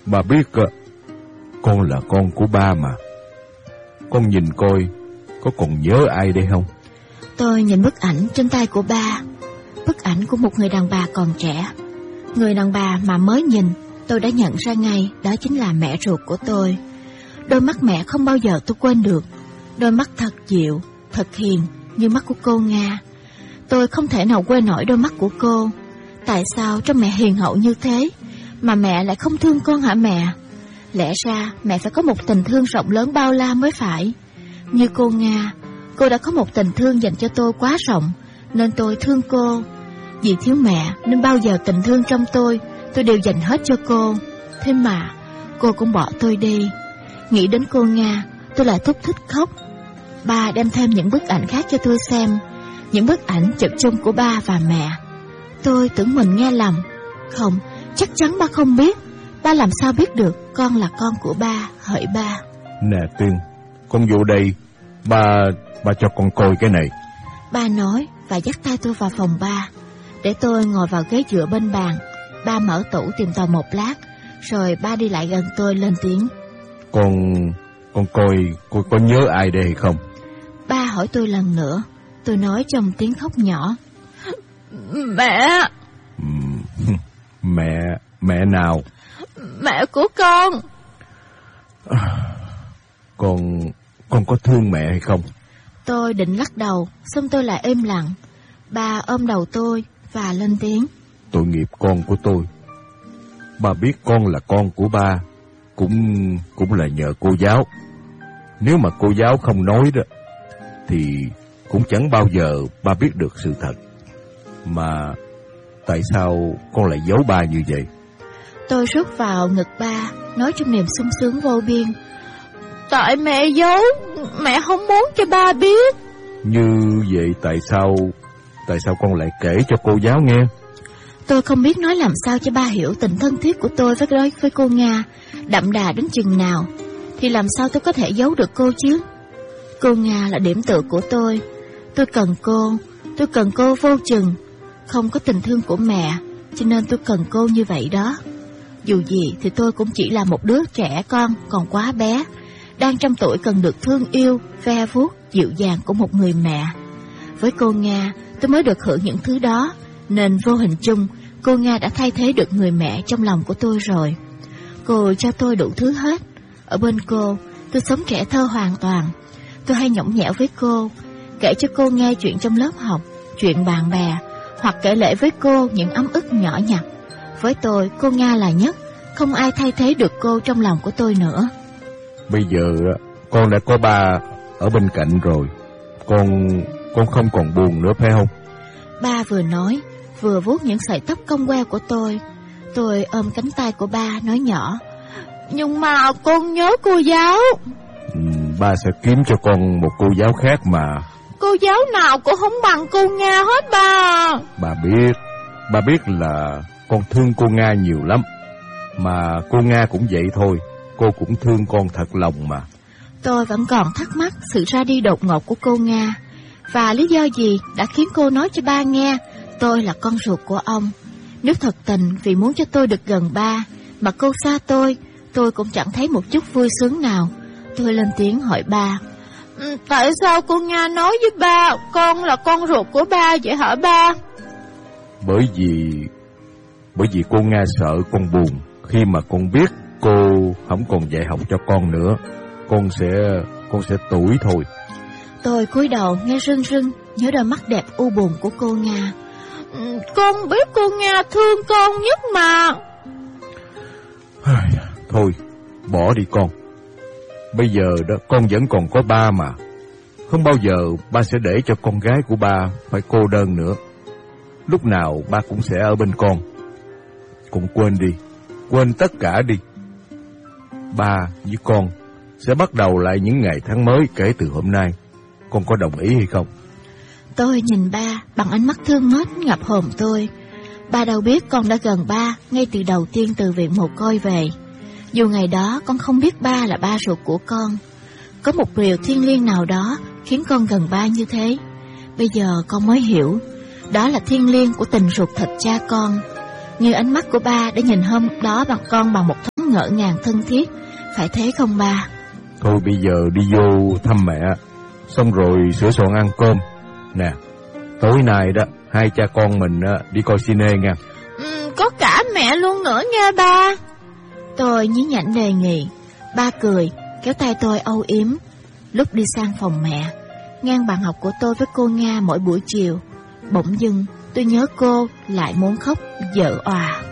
Bà biết con là con của ba mà. Con nhìn coi, có còn nhớ ai đây không? Tôi nhìn bức ảnh trên tay của ba. Bức ảnh của một người đàn bà còn trẻ. Người đàn bà mà mới nhìn tôi đã nhận ra ngay, đó chính là mẹ ruột của tôi. Đôi mắt mẹ không bao giờ tôi quên được. Đôi mắt thật dịu, thật hiền như mắt của cô Nga. Tôi không thể nào quên nổi đôi mắt của cô. Tại sao trong mẹ hiền hậu như thế mà mẹ lại không thương con hả mẹ? Lẽ ra mẹ phải có một tình thương rộng lớn bao la mới phải. Như cô Nga, cô đã có một tình thương dành cho tôi quá rộng, nên tôi thương cô. Vì thiếu mẹ nên bao giờ tình thương trong tôi đều dành hết cho cô. Thế mà cô cũng bỏ tôi đi. Nghĩ đến cô Nga, tôi lại thúc thích khóc. Ba đem thêm những bức ảnh khác cho tôi xem. Những bức ảnh chụp chung của ba và mẹ. Tôi tưởng mình nghe lầm. Không, chắc chắn ba không biết. Ba làm sao biết được con là con của ba, hỡi ba? Nè Tiên, con vô đây, ba cho con coi cái này. Ba nói và dắt tay tôi vào phòng ba, để tôi ngồi vào ghế dựa bên bàn. Ba mở tủ tìm tòi một lát, rồi ba đi lại gần tôi lên tiếng. Con coi có nhớ ai đây hay không? Ba hỏi tôi lần nữa. Tôi nói trong tiếng khóc nhỏ. Mẹ. Mẹ nào? Mẹ của con. Con có thương mẹ hay không? Tôi định lắc đầu, xong tôi lại im lặng. Ba ôm đầu tôi và lên tiếng. Tội nghiệp con của tôi. Ba biết con là con của ba cũng là nhờ cô giáo. Nếu mà cô giáo không nói đó thì cũng chẳng bao giờ ba biết được sự thật. Mà tại sao con lại giấu ba như vậy? Tôi rút vào ngực ba, nói trong niềm sung sướng vô biên. Tại mẹ giấu, mẹ không muốn cho ba biết. Như vậy tại sao con lại kể cho cô giáo nghe? Tôi không biết nói làm sao cho ba hiểu tình thân thiết của tôi với cô Nga đậm đà đến chừng nào. Thì làm sao tôi có thể giấu được cô chứ? Cô Nga là điểm tựa của tôi. Tôi cần cô vô chừng. Không có tình thương của mẹ, cho nên tôi cần cô như vậy đó. Dù gì thì tôi cũng chỉ là một đứa trẻ con còn quá bé, đang trong tuổi cần được thương yêu, ve vuốt, dịu dàng của một người mẹ. Với cô Nga, tôi mới được hưởng những thứ đó, nên vô hình chung, cô Nga đã thay thế được người mẹ trong lòng của tôi rồi. Cô cho tôi đủ thứ hết. Ở bên cô, tôi sống trẻ thơ hoàn toàn. Tôi hay nhõng nhẽo với cô, kể cho cô nghe chuyện trong lớp học, chuyện bạn bè, hoặc kể lể với cô những ấm ức nhỏ nhặt. Với tôi, cô Nga là nhất, không ai thay thế được cô trong lòng của tôi nữa. Bây giờ con đã có ba ở bên cạnh rồi, con không còn buồn nữa phải không? Ba vừa nói, vừa vuốt những sợi tóc cong queo của tôi. Tôi ôm cánh tay của ba nói nhỏ. Nhưng mà con nhớ cô giáo. Ba sẽ kiếm cho con một cô giáo khác mà. Cô giáo nào cũng không bằng cô Nga hết ba. Ba biết là con thương cô Nga nhiều lắm. Mà cô Nga cũng vậy thôi, cô cũng thương con thật lòng mà. Tôi vẫn còn thắc mắc sự ra đi đột ngột của cô Nga. Và lý do gì đã khiến cô nói cho ba nghe tôi là con ruột của ông. Nếu thật tình vì muốn cho tôi được gần ba mà cô xa tôi cũng chẳng thấy một chút vui sướng nào. Tôi lên tiếng hỏi ba. Tại sao cô Nga nói với ba con là con ruột của ba vậy hả ba? Bởi vì cô Nga sợ con buồn khi mà con biết cô không còn dạy học cho con nữa. Con sẽ tủi thôi. Tôi cúi đầu nghe rưng rưng nhớ đôi mắt đẹp u buồn của cô Nga. Con biết cô Nga thương con nhất mà. Thôi, bỏ đi con. Bây giờ đó con vẫn còn có ba mà. Không bao giờ ba sẽ để cho con gái của ba phải cô đơn nữa. Lúc nào ba cũng sẽ ở bên con. Con quên đi, quên tất cả đi. Ba với con sẽ bắt đầu lại những ngày tháng mới kể từ hôm nay. Con có đồng ý hay không? Tôi nhìn ba bằng ánh mắt thương mến ngập hồn tôi. Ba đâu biết con đã gần ba ngay từ đầu tiên từ viện mồ côi về. Dù ngày đó con không biết ba là ba ruột của con, có một điều thiêng liêng nào đó khiến con gần ba như thế. Bây giờ con mới hiểu, đó là thiêng liêng của tình ruột thịt cha con. Như ánh mắt của ba đã nhìn hôm đó bằng con bằng một thoáng ngỡ ngàng thân thiết, phải thế không ba? Thôi bây giờ đi vô thăm mẹ, xong rồi sửa soạn ăn cơm. Nè, tối nay đó, hai cha con mình đi coi cine nha. Có cả mẹ luôn nữa nha ba. Tôi nhí nhảnh đề nghị. Ba cười, kéo tay tôi âu yếm. Lúc đi sang phòng mẹ, ngang bàn học của tôi với cô Nga mỗi buổi chiều, bỗng dưng tôi nhớ cô, lại muốn khóc vỡ òa.